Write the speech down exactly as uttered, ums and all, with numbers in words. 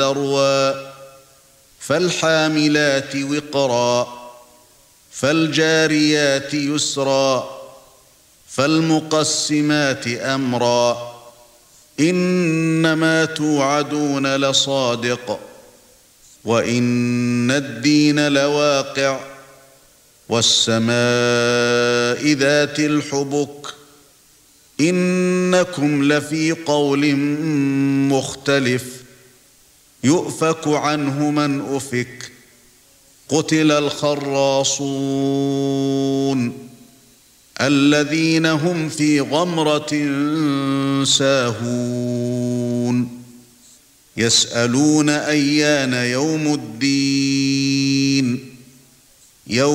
ذروا فالحاملات وقرا فالجاريات يسرا فالمقسمات أمرا إنما توعدون لصادق وإن الدين لواقع والسماء ذات الحبك إنكم لفي قول مختلف يؤفك عنه من أفك قتل الخراصون الذين هم في غمرة ساهون يسألون أيان يوم الدين يوم